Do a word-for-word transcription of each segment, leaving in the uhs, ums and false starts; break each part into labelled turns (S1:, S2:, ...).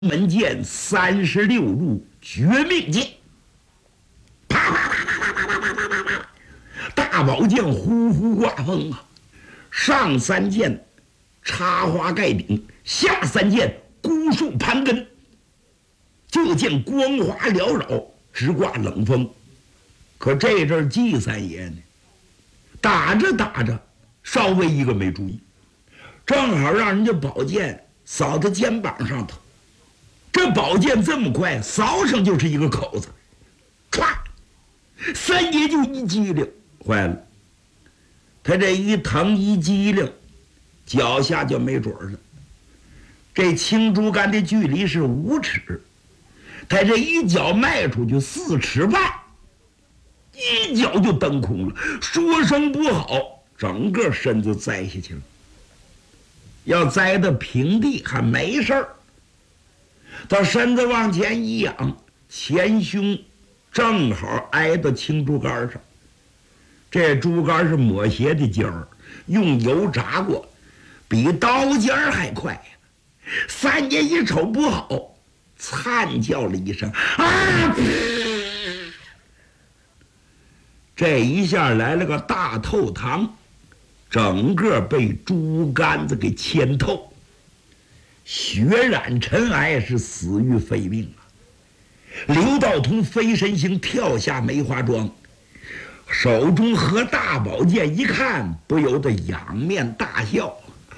S1: 门剑三十六路绝命剑，啪啪啪啪啪啪啪啪啪啪，大宝剑呼呼刮风啊！上三剑插花盖顶，下三剑孤树盘根。就见光华缭绕，直挂冷风。可这阵季三爷呢，打着打着，稍微一个没注意，正好让人家宝剑扫到肩膀上头。这宝剑这么快，扫上就是一个口子，歘，三爷就一激灵，坏了。他这一疼一激灵，脚下就没准了。这青竹竿的距离是五尺，他这一脚迈出去四尺半，一脚就蹬空了，说声不好，整个身子栽下去了。要栽到平地还没事儿，他身子往前一仰，前胸正好挨到青竹竿上。这竹竿是抹鞋的尖儿，用油炸过，比刀尖儿还快呀！三爷一瞅不好，惨叫了一声啊！这一下来了个大透膛，整个被竹竿子给牵透，血染尘埃，是死于非命啊！刘道通飞身行跳下梅花桩，手中合大宝剑一看，不由得仰面大笑。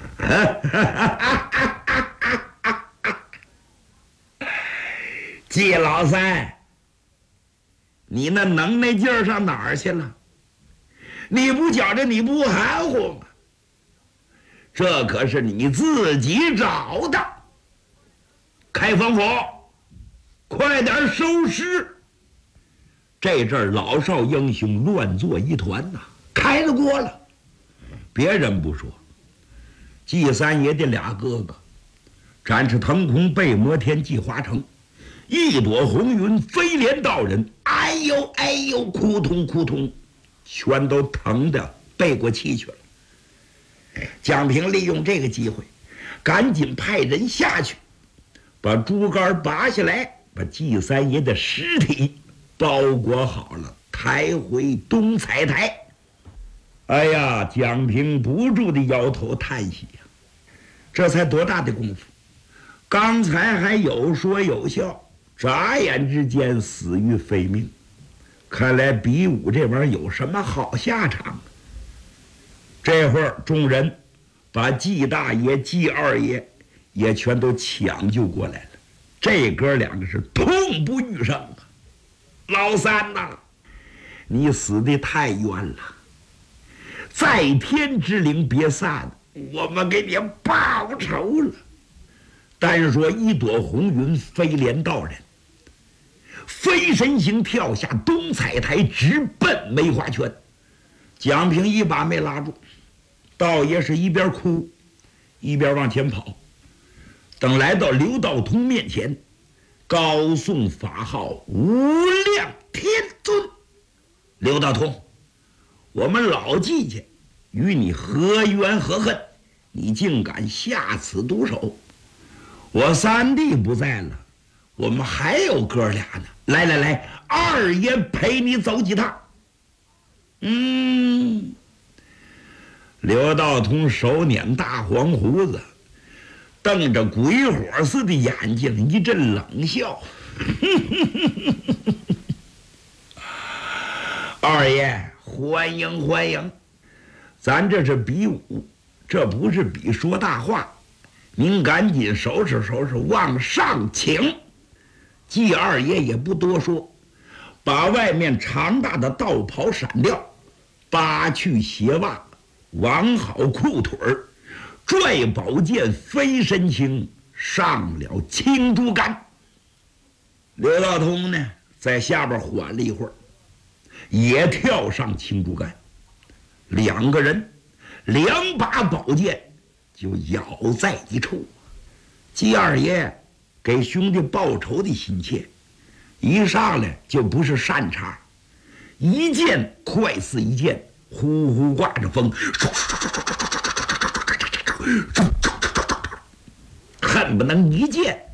S1: 季老三，你那能耐劲儿上哪儿去了？你不觉着你不含糊吗？这可是你自己找的。开封府，快点收尸！这阵儿老少英雄乱作一团呐、啊，开了锅了。别人不说，季三爷的俩哥哥，展翅腾空背摩天计划成，一朵红云飞连道人，哎呦哎呦，扑通扑通，全都疼得背过气去了。蒋平利用这个机会，赶紧派人下去，把竹竿拔下来，把季三爷的尸体包裹好了，抬回东彩台。哎呀，蒋平不住的摇头叹息呀、啊，这才多大的功夫，刚才还有说有笑，眨眼之间死于非命。看来比武这玩意儿有什么好下场？这会儿众人把季大爷、季二爷也全都抢救过来了，这哥两个是痛不欲生啊！老三呐、啊，你死得太冤了，在天之灵别散，我们给你报仇了。单说一朵红云飞连道人，飞身行跳下东彩台，直奔梅花圈。蒋平一把没拉住，道爷是一边哭一边往前跑。等来到刘道通面前，高诵法号无量天尊。刘道通，我们老季家与你何冤何恨？你竟敢下此毒手！我三弟不在了，我们还有哥俩呢。来来来，二爷陪你走几趟。嗯，刘道通手捻大黄胡子，瞪着鬼火似的眼睛，一阵冷笑。二爷，欢迎欢迎，咱这是比武，这不是比说大话。您赶紧收拾收拾，往上请。季二爷也不多说，把外面长大的道袍闪掉，扒去鞋袜，挽好裤腿儿，拽宝剑飞身行，上了青竹竿。刘道通呢，在下边缓了一会儿，也跳上青竹竿。两个人两把宝剑就咬在一处。季二爷给兄弟报仇的心切，一上来就不是善茬，一剑快似一剑，呼呼刮着风，恨不能一剑